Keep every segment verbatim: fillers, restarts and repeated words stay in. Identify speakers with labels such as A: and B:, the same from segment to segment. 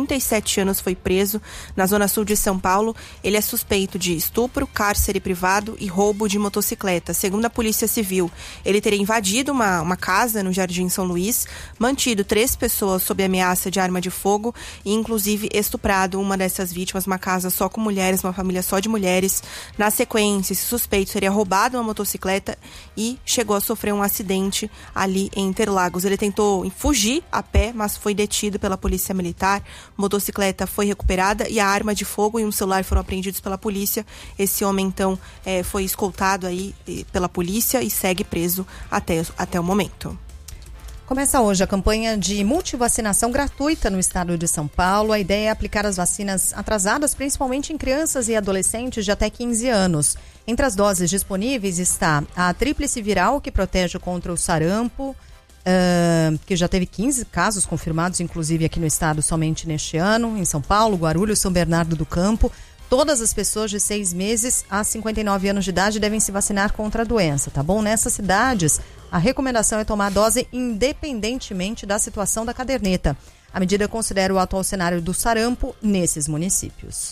A: trinta e sete anos, foi preso na zona sul de São Paulo. Ele é suspeito de estupro, cárcere privado e roubo de motocicleta. Segundo a Polícia Civil, ele teria invadido uma, uma casa no Jardim São Luís, mantido três pessoas sob ameaça de arma de fogo e, inclusive, estuprado uma dessas vítimas, uma casa só com mulheres, uma família só de mulheres. Na sequência, esse suspeito teria roubado uma motocicleta e chegou a sofrer um acidente ali em Interlagos. Ele tentou fugir a pé, mas foi detido pela Polícia Militar. A motocicleta foi recuperada e a arma de fogo e um celular foram apreendidos pela polícia. Esse homem, então, é, foi escoltado aí pela polícia e segue preso até, até o momento.
B: Começa hoje a campanha de multivacinação gratuita no estado de São Paulo. A ideia é aplicar as vacinas atrasadas, principalmente em crianças e adolescentes de até quinze anos. Entre as doses disponíveis está a tríplice viral, que protege contra o sarampo, uh, que já teve quinze casos confirmados, inclusive aqui no estado, somente neste ano, em São Paulo, Guarulhos, São Bernardo do Campo. Todas as pessoas de seis meses a cinquenta e nove anos de idade devem se vacinar contra a doença, tá bom? Nessas cidades, a recomendação é tomar a dose independentemente da situação da caderneta. A medida considera o atual cenário do sarampo nesses municípios.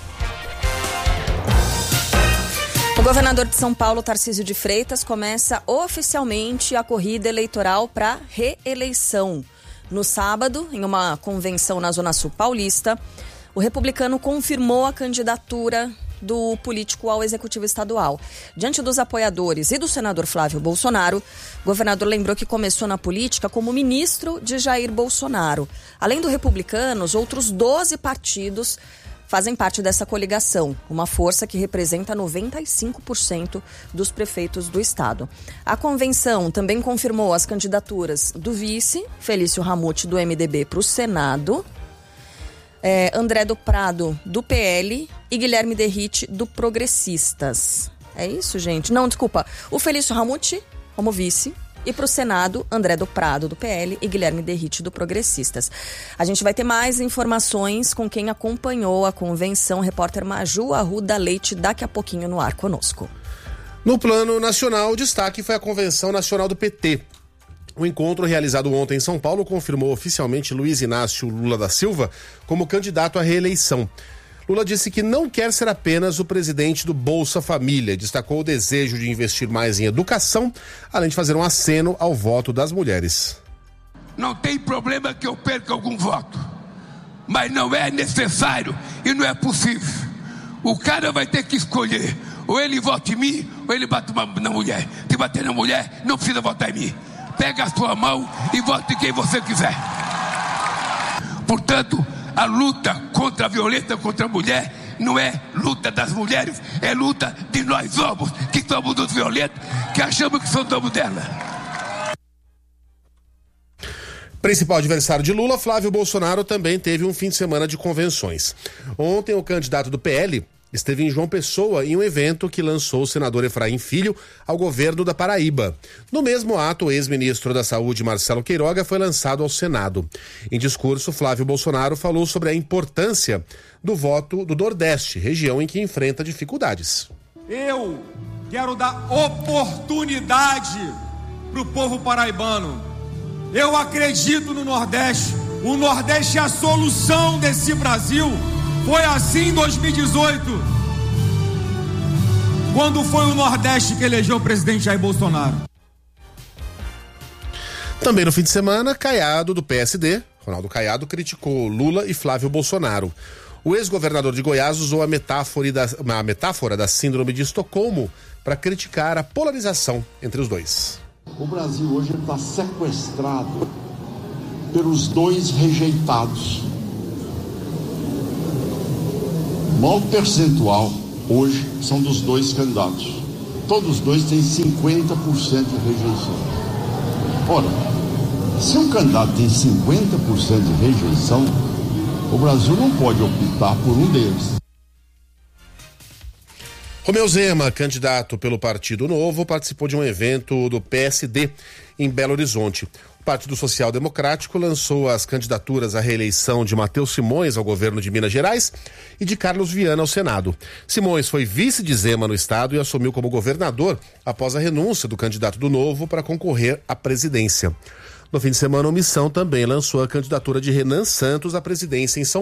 C: O governador de São Paulo, Tarcísio de Freitas, começa oficialmente a corrida eleitoral para reeleição. No sábado, em uma convenção na Zona Sul Paulista, o republicano confirmou a candidatura do político ao executivo estadual. Diante dos apoiadores e do senador Flávio Bolsonaro, o governador lembrou que começou na política como ministro de Jair Bolsonaro. Além do Republicanos, outros doze partidos fazem parte dessa coligação, uma força que representa noventa e cinco por cento dos prefeitos do estado. A convenção também confirmou as candidaturas do vice, Felício Ramute, do M D B, para o Senado, É, André do Prado, do P L, e Guilherme Derrite, do Progressistas. É isso, gente? Não, desculpa. O Felício Ramute, como vice, e para o Senado, André do Prado, do P L, e Guilherme Derrite, do Progressistas. A gente vai ter mais informações com quem acompanhou a convenção. Repórter Maju Arruda Leite, daqui a pouquinho no ar conosco.
D: No plano nacional, o destaque foi a Convenção Nacional do P T. O encontro realizado ontem em São Paulo confirmou oficialmente Luiz Inácio Lula da Silva como candidato à reeleição. Lula disse que não quer ser apenas o presidente do Bolsa Família. Destacou o desejo de investir mais em educação, além de fazer um aceno ao voto das mulheres.
E: Não tem problema que eu perca algum voto, mas não é necessário e não é possível. O cara vai ter que escolher, ou ele vota em mim, ou ele bate na mulher. Se bater na mulher, não precisa votar em mim. Pega a sua mão e vote em quem você quiser. Portanto, a luta contra a violência contra a mulher não é luta das mulheres, é luta de nós homens, que somos os violentos, que achamos que somos dela.
D: Principal adversário de Lula, Flávio Bolsonaro, também teve um fim de semana de convenções. Ontem, o candidato do P L esteve em João Pessoa em um evento que lançou o senador Efraim Filho ao governo da Paraíba. No mesmo ato, o ex-ministro da Saúde, Marcelo Queiroga, foi lançado ao Senado. Em discurso, Flávio Bolsonaro falou sobre a importância do voto do Nordeste, região em que enfrenta dificuldades.
F: Eu quero dar oportunidade para o povo paraibano. Eu acredito no Nordeste. O Nordeste é a solução desse Brasil. Foi assim em dois mil e dezoito, quando foi o Nordeste que elegeu o presidente Jair Bolsonaro.
D: Também no fim de semana, Caiado, do P S D, Ronaldo Caiado, criticou Lula e Flávio Bolsonaro. O ex-governador de Goiás usou a metáfora da, a metáfora da síndrome de Estocolmo para criticar a polarização entre os dois.
G: O Brasil hoje está sequestrado pelos dois rejeitados. O maior percentual hoje são dos dois candidatos. Todos os dois têm cinquenta por cento de rejeição. Ora, se um candidato tem cinquenta por cento de rejeição, o Brasil não pode optar por um deles.
D: Romeu Zema, candidato pelo Partido Novo, participou de um evento do P S D em Belo Horizonte. O Partido Social Democrático lançou as candidaturas à reeleição de Matheus Simões ao governo de Minas Gerais e de Carlos Viana ao Senado. Simões foi vice de Zema no estado e assumiu como governador após a renúncia do candidato do Novo para concorrer à presidência. No fim de semana, a Omissão também lançou a candidatura de Renan Santos à presidência em São